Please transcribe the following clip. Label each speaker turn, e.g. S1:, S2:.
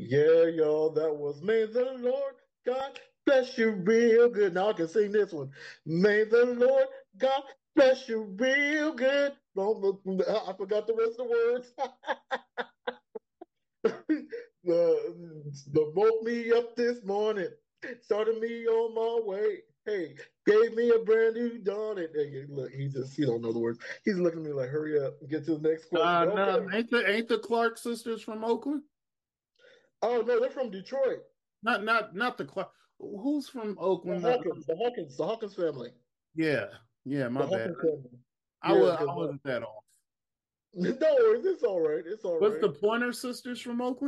S1: Yeah, y'all, that was May the Lord God bless you real good. Now I can sing this one. May the Lord God bless you real good. I forgot the rest of the words. Woke me up this morning, started me on my way. Hey, gave me a brand new dawn. And hey, look, he don't know the words. He's looking at me like, hurry up, get to the next question.
S2: No,
S1: Okay.
S2: ain't the Clark sisters from Oakland?
S1: Oh no, they're from Detroit.
S2: Not the Clark. Who's from
S1: The
S2: Oakland?
S1: Hawkins, the Hawkins family.
S2: Yeah, yeah.
S1: The
S2: My bad.
S1: Hawkins family.
S2: I
S1: Yeah,
S2: was
S1: because
S2: I wasn't that off.
S1: no worries, it's all right. It's all
S2: What's
S1: right.
S2: the Pointer sisters from Oakland?